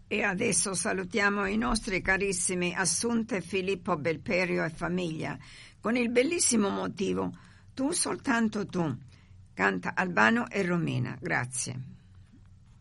E adesso salutiamo i nostri carissimi Assunta e Filippo Belperio e famiglia con il bellissimo motivo Tu soltanto tu. Canta Albano e Romina. Grazie.